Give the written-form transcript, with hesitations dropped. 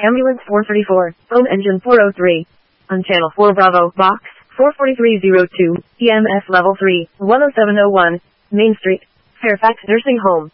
Ambulance 434, Foam Engine 403. On Channel 4 Bravo, Box 44302, EMS Level 3, 10701, Main Street, Fairfax Nursing Home.